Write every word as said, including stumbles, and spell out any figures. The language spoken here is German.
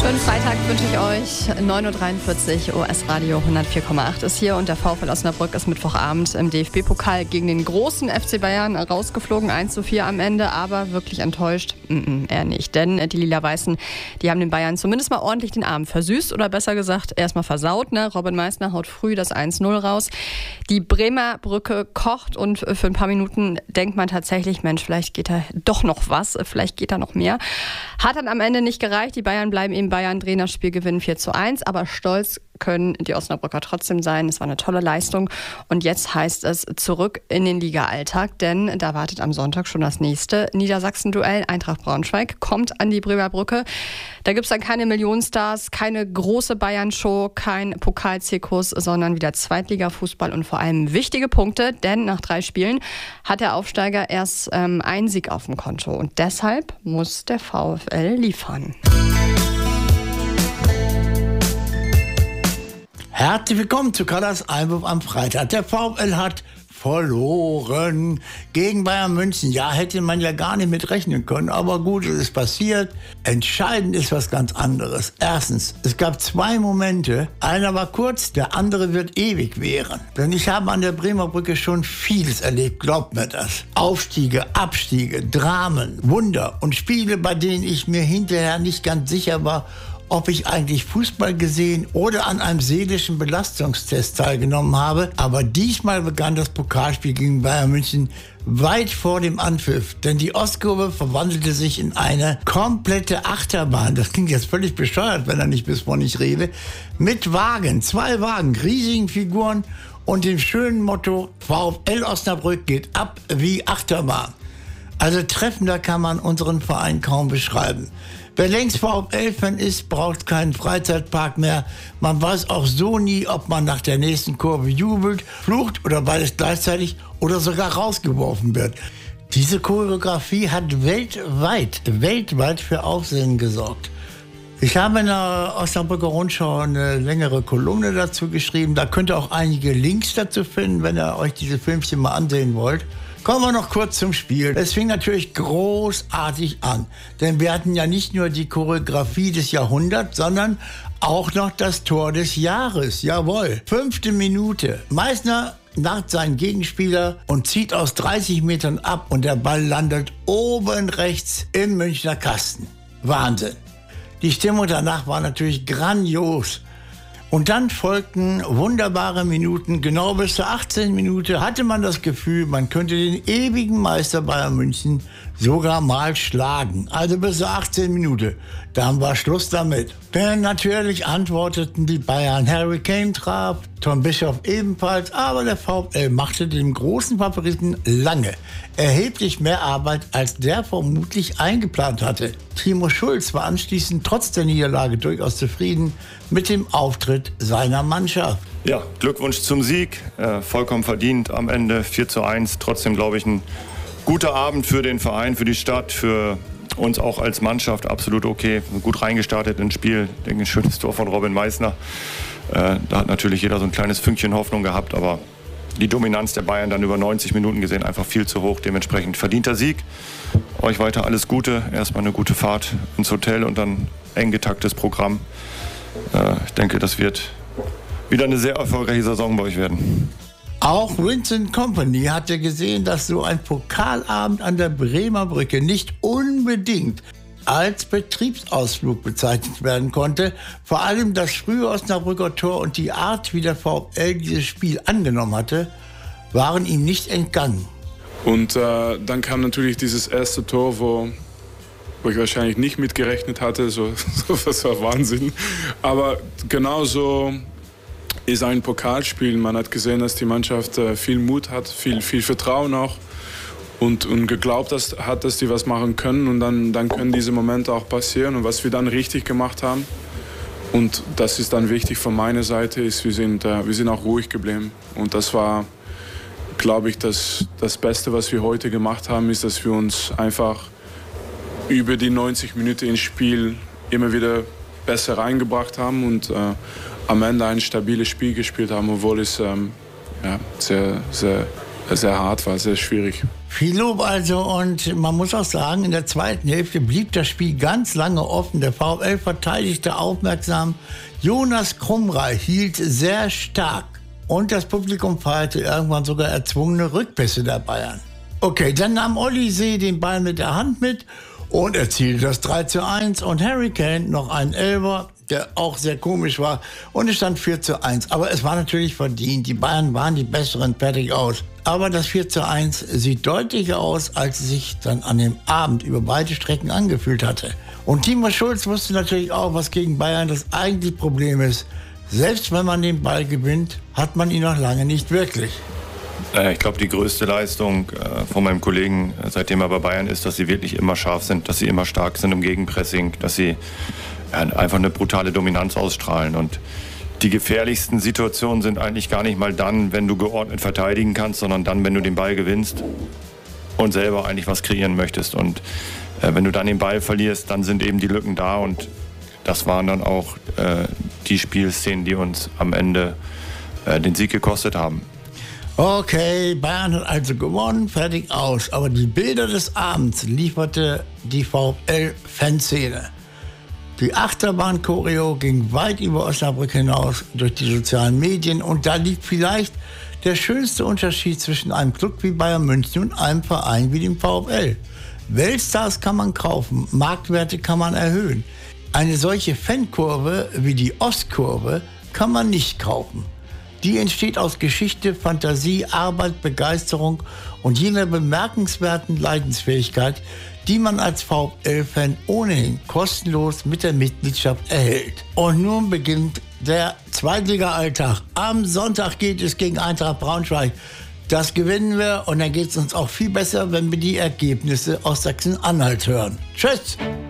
Schönen Freitag wünsche ich euch. neun Uhr dreiundvierzig, O S-Radio hundertvier Komma acht ist hier und der VfL Osnabrück ist Mittwochabend im D F B-Pokal gegen den großen F C Bayern rausgeflogen. eins zu vier am Ende, aber wirklich enttäuscht? Mm-mm, eher nicht, denn die Lila-Weißen, die haben den Bayern zumindest mal ordentlich den Abend versüßt oder besser gesagt erstmal versaut. Ne? Robin Meissner haut früh das eins null raus. Die Bremer Brücke kocht und für ein paar Minuten denkt man tatsächlich, Mensch, vielleicht geht da doch noch was, vielleicht geht da noch mehr. Hat dann am Ende nicht gereicht. Die Bayern bleiben eben Bayern, drehen das Spiel, gewinnen vier zu eins, aber stolz können die Osnabrücker trotzdem sein. Es war eine tolle Leistung und jetzt heißt es zurück in den Liga-Alltag, denn da wartet am Sonntag schon das nächste Niedersachsen-Duell. Eintracht Braunschweig kommt an die Bremer Brücke. Da gibt es dann keine Millionenstars, keine große Bayern-Show, kein Pokalzirkus, sondern wieder Zweitliga-Fußball und vor allem wichtige Punkte, denn nach drei Spielen hat der Aufsteiger erst ähm, einen Sieg auf dem Konto und deshalb muss der VfL liefern. Herzlich willkommen zu Kadas Einwurf am Freitag. Der VfL hat verloren gegen Bayern München. Ja, hätte man ja gar nicht mit rechnen können, aber gut, es ist passiert. Entscheidend ist was ganz anderes. Erstens, es gab zwei Momente. Einer war kurz, der andere wird ewig währen. Denn ich habe an der Bremer Brücke schon vieles erlebt, glaubt mir das. Aufstiege, Abstiege, Dramen, Wunder und Spiele, bei denen ich mir hinterher nicht ganz sicher war, ob ich eigentlich Fußball gesehen oder an einem seelischen Belastungstest teilgenommen habe. Aber diesmal begann das Pokalspiel gegen Bayern München weit vor dem Anpfiff. Denn die Ostkurve verwandelte sich in eine komplette Achterbahn. Das klingt jetzt völlig bescheuert, wenn er nicht bis vorne nicht rede. Mit Wagen, zwei Wagen, riesigen Figuren und dem schönen Motto VfL Osnabrück geht ab wie Achterbahn. Also treffender kann man unseren Verein kaum beschreiben. Wer längst VfL-Fan ist, braucht keinen Freizeitpark mehr. Man weiß auch so nie, ob man nach der nächsten Kurve jubelt, flucht oder beides gleichzeitig oder sogar rausgeworfen wird. Diese Choreografie hat weltweit, weltweit für Aufsehen gesorgt. Ich habe in der Osnabrücker Rundschau eine längere Kolumne dazu geschrieben. Da könnt ihr auch einige Links dazu finden, wenn ihr euch diese Filmchen mal ansehen wollt. Kommen wir noch kurz zum Spiel. Es fing natürlich großartig an. Denn wir hatten ja nicht nur die Choreografie des Jahrhunderts, sondern auch noch das Tor des Jahres. Jawohl. Fünfte Minute. Meissner narrt seinen Gegenspieler und zieht aus dreißig Metern ab und der Ball landet oben rechts im Münchner Kasten. Wahnsinn. Die Stimmung danach war natürlich grandios. Und dann folgten wunderbare Minuten. Genau bis zur achtzehnten Minute hatte man das Gefühl, man könnte den ewigen Meister Bayern München sogar mal schlagen. Also bis zur achtzehnten Minute. Dann war Schluss damit. Denn natürlich antworteten die Bayern. Harry Kane traf, Tom Bischoff ebenfalls. Aber der VfL machte dem großen Favoriten lange erheblich mehr Arbeit, als der vermutlich eingeplant hatte. Timo Schulz war anschließend trotz der Niederlage durchaus zufrieden mit dem Auftritt seiner Mannschaft. Ja, Glückwunsch zum Sieg. Äh, vollkommen verdient am Ende. vier zu eins. Trotzdem, glaube ich, ein guter Abend für den Verein, für die Stadt, für uns auch als Mannschaft. Absolut okay. Gut reingestartet ins Spiel. Ich denke, ein schönes Tor von Robin Meissner. Äh, da hat natürlich jeder so ein kleines Fünkchen Hoffnung gehabt, aber die Dominanz der Bayern dann über neunzig Minuten gesehen einfach viel zu hoch. Dementsprechend verdienter Sieg. Euch weiter alles Gute. Erstmal eine gute Fahrt ins Hotel und dann eng getaktes Programm. Äh, ich denke, das wird wieder eine sehr erfolgreiche Saison bei euch werden. Auch Vincent Kompany hatte gesehen, dass so ein Pokalabend an der Bremer Brücke nicht unbedingt als Betriebsausflug bezeichnet werden konnte. Vor allem das frühe Osnabrücker Tor und die Art, wie der VfL dieses Spiel angenommen hatte, waren ihm nicht entgangen. Und äh, dann kam natürlich dieses erste Tor, wo, wo ich wahrscheinlich nicht mitgerechnet hatte. So, so, das war Wahnsinn. Aber genauso ist ein Pokalspiel. Man hat gesehen, dass die Mannschaft äh, viel Mut hat, viel, viel Vertrauen auch. Und, und geglaubt dass, hat, dass die was machen können. Und dann, dann können diese Momente auch passieren. Und was wir dann richtig gemacht haben, und das ist dann wichtig von meiner Seite, ist, wir sind, äh, wir sind auch ruhig geblieben. Und das war, glaube ich, das, das Beste, was wir heute gemacht haben, ist, dass wir uns einfach über die neunzig Minuten ins Spiel immer wieder besser reingebracht haben und äh, am Ende ein stabiles Spiel gespielt haben, obwohl es ähm, ja, sehr, sehr sehr hart war, sehr schwierig. Viel Lob also, und man muss auch sagen, in der zweiten Hälfte blieb das Spiel ganz lange offen. Der VfL verteidigte aufmerksam. Jonas Krumrei hielt sehr stark und das Publikum feierte irgendwann sogar erzwungene Rückpässe der Bayern. Okay, dann nahm Olli See den Ball mit der Hand mit und erzielte das drei zu eins und Harry Kane noch einen Elfer, der auch sehr komisch war, und es stand vier zu eins. Aber es war natürlich verdient. Die Bayern waren die Besseren, fertig aus. Aber das vier zu eins sieht deutlicher aus, als es sich dann an dem Abend über beide Strecken angefühlt hatte. Und Timo Schulz wusste natürlich auch, was gegen Bayern das eigentliche Problem ist. Selbst wenn man den Ball gewinnt, hat man ihn noch lange nicht wirklich. Ich glaube, die größte Leistung von meinem Kollegen, seitdem er bei Bayern ist, dass sie wirklich immer scharf sind, dass sie immer stark sind im Gegenpressing, dass sie einfach eine brutale Dominanz ausstrahlen. Und die gefährlichsten Situationen sind eigentlich gar nicht mal dann, wenn du geordnet verteidigen kannst, sondern dann, wenn du den Ball gewinnst und selber eigentlich was kreieren möchtest. Und äh, wenn du dann den Ball verlierst, dann sind eben die Lücken da. Und das waren dann auch äh, die Spielszenen, die uns am Ende äh, den Sieg gekostet haben. Okay, Bayern hat also gewonnen, fertig aus. Aber die Bilder des Abends lieferte die VfL-Fanszene. Die Achterbahn-Choreo ging weit über Osnabrück hinaus durch die sozialen Medien. Und da liegt vielleicht der schönste Unterschied zwischen einem Club wie Bayern München und einem Verein wie dem VfL. Weltstars kann man kaufen, Marktwerte kann man erhöhen. Eine solche Fankurve wie die Ostkurve kann man nicht kaufen. Die entsteht aus Geschichte, Fantasie, Arbeit, Begeisterung und jener bemerkenswerten Leidensfähigkeit, die man als VfL-Fan ohnehin kostenlos mit der Mitgliedschaft erhält. Und nun beginnt der Zweitliga-Alltag. Am Sonntag geht es gegen Eintracht Braunschweig. Das gewinnen wir und dann geht es uns auch viel besser, wenn wir die Ergebnisse aus Sachsen-Anhalt hören. Tschüss!